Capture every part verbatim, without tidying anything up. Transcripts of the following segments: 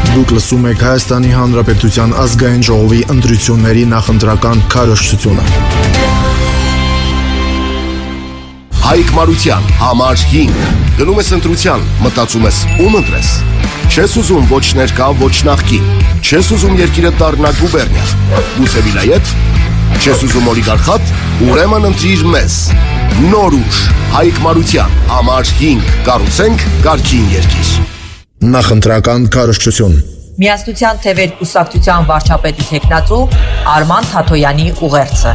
Դուք լսում եք Հայաստանի Հանրապետության ազգային ժողովի ընտրությունների նախընտրական քարոզչությունը։ Հայկ Մարության, համար հինգ։ Գնում ես ընտրության, մտածում ես ում ընտրես։ Չես ուզում ոչ ներկա, ոչ նախկին։ Չես ուզում երկիրը դառնա գուբերնիա։ Գուցե վիլայեթ։ Չես ուզում օլիգարխատ, ուրեմն ընտրիր մեզ։ Նոր ուժ, Հայկ Մարության, համար հինգ։ Կառուցենք կարգին երկիր։ Նախընտրական քարոզչություն։ Միասնության թևեր կուսակցության վարչապետի թեկնածու Արման Թաթոյանի ուղերձը։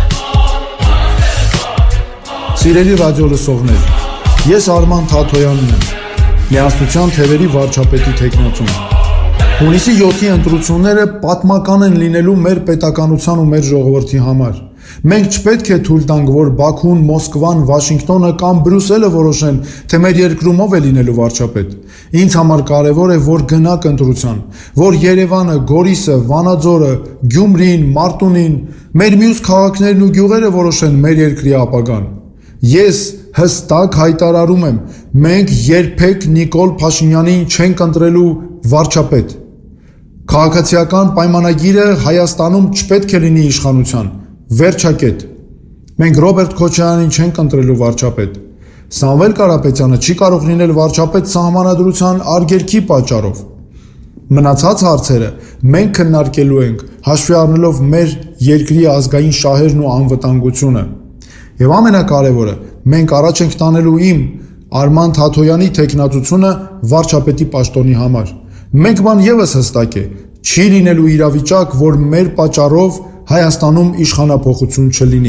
Սիրելի ռադիո լսողներ, ես Արման Թաթոյանն եմ, Միասնության թևերի վարչապետի թեկնածուն։ Հունիսի յոթի ընտրությունները պատմական են լինելու մեր պետականության ու մեր ժողովրդի համար։ Մենք չպետք է թույլ տանք, որ Բաքուն, Մոսկվան, Վաշինգտոնը կամ Բրյուսելը որոշեն, թե մեր երկրում ով է լինելու վարչապետ։ Ինձ համար կարևոր է, որ գնաք ընտրության, որ Երևանը, Գորիսը, Վանաձորը, Գյումրին, Մարտունին, մեր մյուս քաղաքներն ու գյուղերը որոշեն մեր երկրի ապագան։ Ես հստակ հայտարարում եմ, մենք երբեք Նիկոլ Փաշինյանին չենք ընտրելու վարչապետ։ Քաղաքացիական պայմանագիրը Հայաստանում չպետք է լինի իշխանության։ Վերջակետ։ Մենք Ռոբերտ Քոչարյանին չենք ընտրելու վարչապետ։ Սամվել Կարապետյանը չի կարող լինել վարչապետ սահմանադրության արգելքի պատճառով։ Մնացած հարցերը մենք քննարկելու ենք, հաշվի առնելով մեր երկրի ազգային շահերն ու անվտանգությունը։ Եվ ամենակարևորը, մենք առաջ ենք տանելու իմ Արման Թաթոյանի թեկնածությունը վարչապետի պաշտոնի համար։ Մեկ բան ևս հստակ է, չի լինելու իրավիճակ, որ մեր պատճառով Հայաստանում իշխանափոխություն չլինի։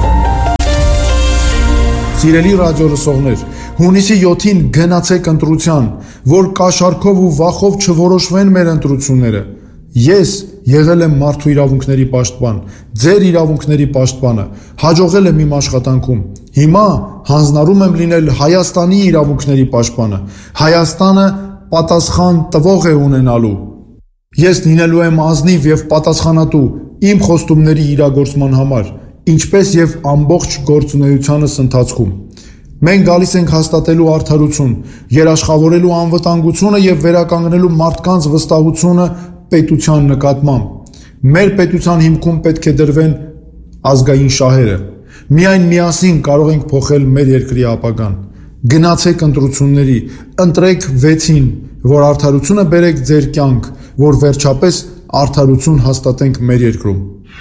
Սիրելի ռադիո լսողներ, հունիսի յոթին գնացեք ընտրության, որ կաշառքով ու վախով չորոշվեն մեր ընտրությունները։ Ես եղել եմ մարդու իրավունքների պաշտպան, ձեր իրավունքների պաշտպանը, հաջողել եմ իմ աշխատանքում։ Հիմա հանձնարարում եմ լինել Հայաստանի իրավունքների պաշտպանը։ Հայաստանը պատասխան տվող է ունենալու։ Ես լինելու եմ ազնիվ եւ պատասխանատու իմ խոստումների իրագործման համար, ինչպես եւ ամբողջ գործունեությանս ընթացքում։ Մենք գալիս ենք հաստատելու արդարություն, երաշխավորելու անվտանգությունը եւ վերականգնելու մարդկանց վստահությունը պետության նկատմամբ։ Մեր պետության հիմքում պետք է դրվեն ազգային շահերը։ Միայն միասին կարող ենք փոխել մեր երկրի ապագան։ Գնացեք ընտրությունների, ընտրեք վեցին, որ արդարությունը բերեք ձեր կյանք, որ վերջապես արդարություն հաստատենք մեր երկրում։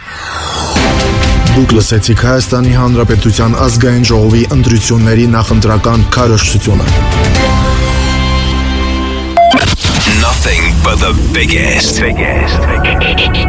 Դուք լսեցիք Հայաստանի Հանրապետության ազգային ժողովի ընտրությունների նախընտրական քարոզչությունը։ Nothing but the biggest. biggest.